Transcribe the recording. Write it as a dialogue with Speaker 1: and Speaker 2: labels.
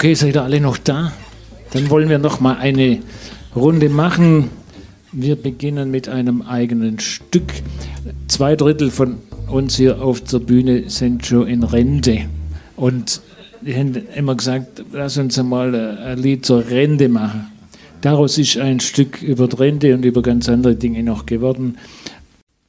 Speaker 1: Okay, seid ihr alle noch da? Dann wollen wir noch mal eine Runde machen. Wir beginnen mit einem eigenen Stück. 2/3 von uns hier auf der Bühne sind schon in Rente. Und wir haben immer gesagt, lass uns einmal ein Lied zur Rente machen. Daraus ist ein Stück über die Rente und über ganz andere Dinge noch geworden.